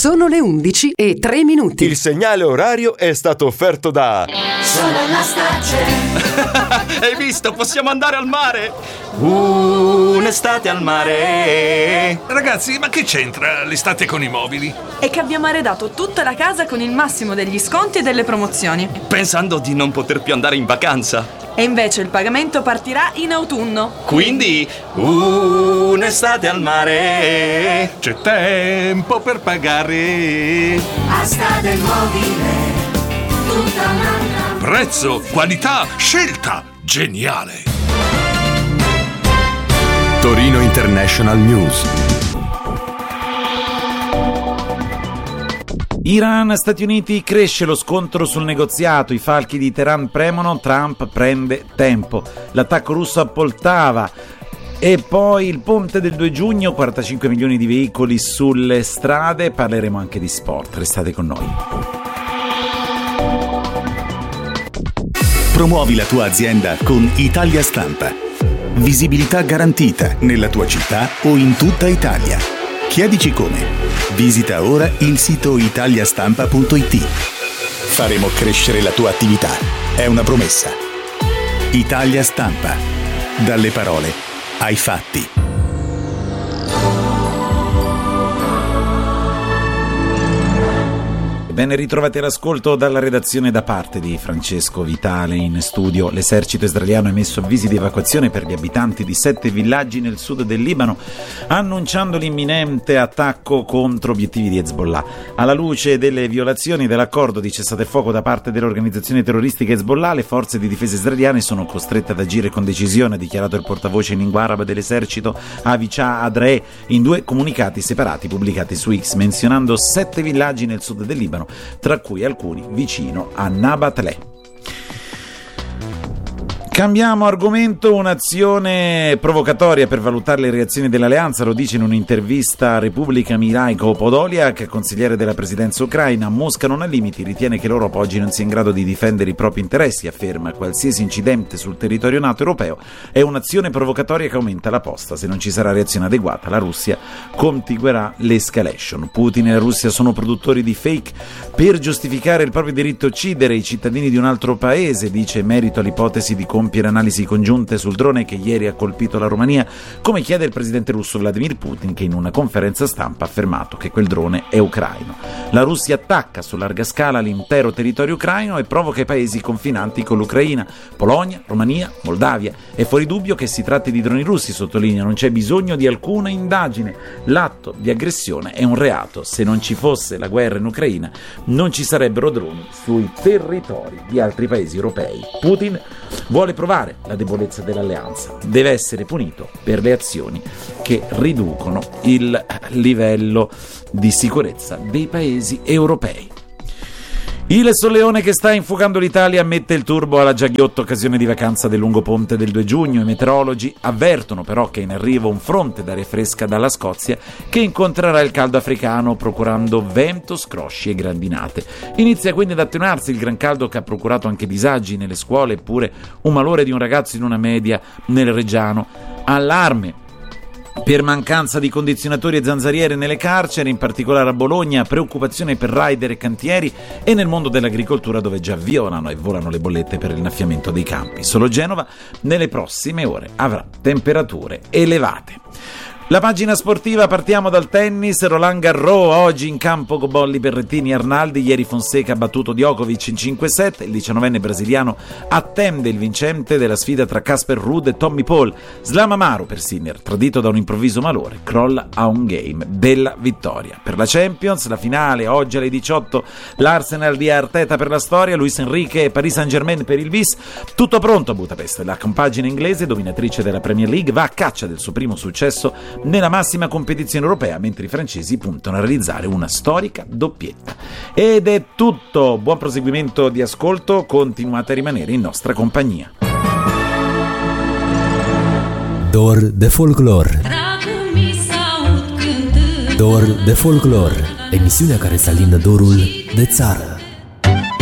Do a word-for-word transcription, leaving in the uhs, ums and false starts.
Sono le undici e tre minuti. Il segnale orario è stato offerto da Sono la Stace. Hai visto? Possiamo andare al mare. Uh, un'estate al mare. Ragazzi, ma che c'entra l'estate con i mobili? È che abbiamo arredato tutta la casa con il massimo degli sconti e delle promozioni, Pensando di non poter più andare in vacanza. e invece il pagamento partirà in autunno. Quindi, uh, un'estate al mare. C'è tempo per pagare. Asta del mobile, tutta un'altra. Prezzo, qualità, scelta, geniale. Torino International News. Iran, Stati Uniti, cresce lo scontro sul negoziato, i falchi di Teheran premono, Trump prende tempo. L'attacco russo a Poltava e poi il ponte del due giugno, quarantacinque milioni di veicoli sulle strade, parleremo anche di sport, restate con noi. Promuovi la tua azienda con Italia Stampa. Visibilità garantita nella tua città o in tutta Italia. Chiedici come. Visita ora il sito italiastampa punto it. Faremo crescere la tua attività. È una promessa. Italia Stampa. Dalle parole ai fatti. Ben ritrovati all'ascolto dalla redazione da parte di Francesco Vitale in studio. L'esercito israeliano ha emesso avvisi di evacuazione per gli abitanti di sette villaggi nel sud del Libano, annunciando l'imminente attacco contro obiettivi di Hezbollah. Alla luce delle violazioni dell'accordo di cessate il fuoco da parte dell'organizzazione terroristica Hezbollah, le forze di difesa israeliane sono costrette ad agire con decisione, ha dichiarato il portavoce in lingua araba dell'esercito Avichai Adrae in due comunicati separati pubblicati su X, menzionando sette villaggi nel sud del Libano, tra cui alcuni vicino a Nabatleh. Cambiamo argomento, un'azione provocatoria per valutare le reazioni dell'alleanza, lo dice in un'intervista a Repubblica Miraiko Podoliak, consigliere della presidenza ucraina. Mosca non ha limiti, ritiene che l'Europa oggi non sia in grado di difendere i propri interessi, afferma qualsiasi incidente sul territorio NATO europeo è un'azione provocatoria che aumenta la posta, se non ci sarà reazione adeguata la Russia continuerà l'escalation. Putin e la Russia sono produttori di fake per giustificare il proprio diritto a uccidere i cittadini di un altro paese, dice in merito all'ipotesi di compiere analisi congiunte sul drone che ieri ha colpito la Romania, come chiede il presidente russo Vladimir Putin, che in una conferenza stampa ha affermato che quel drone è ucraino. La Russia attacca su larga scala l'intero territorio ucraino e provoca i paesi confinanti con l'Ucraina, Polonia, Romania, Moldavia. È fuori dubbio che si tratti di droni russi, sottolinea, non c'è bisogno di alcuna indagine. L'atto di aggressione è un reato. Se non ci fosse la guerra in Ucraina, non ci sarebbero droni sui territori di altri paesi europei. Putin vuole provare la debolezza dell'alleanza, deve essere punito per le azioni che riducono il livello di sicurezza dei paesi europei. Il Solleone che sta infuocando l'Italia mette il turbo alla già ghiotta occasione di vacanza del lungo ponte del due giugno. I meteorologi avvertono però che è in arrivo un fronte d'aria fresca dalla Scozia che incontrerà il caldo africano procurando vento, scrosci e grandinate. Inizia quindi ad attenuarsi il gran caldo che ha procurato anche disagi nelle scuole, eppure un malore di un ragazzo in una media nel Reggiano. Allarme per mancanza di condizionatori e zanzariere nelle carceri, in particolare a Bologna, preoccupazione per rider e cantieri e nel mondo dell'agricoltura dove già violano e volano le bollette per l'innaffiamento dei campi. Solo Genova nelle prossime ore avrà temperature elevate. La pagina sportiva, partiamo dal tennis. Roland Garros, oggi in campo Cobolli, Berrettini e Arnaldi. Ieri Fonseca ha battuto Djokovic in cinque set. Il diciannovenne brasiliano attende il vincente della sfida tra Casper Ruud e Tommy Paul. Slam amaro per Sinner, tradito da un improvviso malore, crolla a un game della vittoria. Per la Champions, la finale oggi alle diciotto, l'Arsenal di Arteta per la storia, Luis Enrique e Paris Saint-Germain per il bis. Tutto pronto a Budapest. La compagine inglese, dominatrice della Premier League, va a caccia del suo primo successo nella massima competizione europea, mentre i francesi puntano a realizzare una storica doppietta. Ed è tutto, buon proseguimento di ascolto, continuate a rimanere in nostra compagnia. Dor de folclor. Dor de folclor, emisiunea care să alină dorul de țară.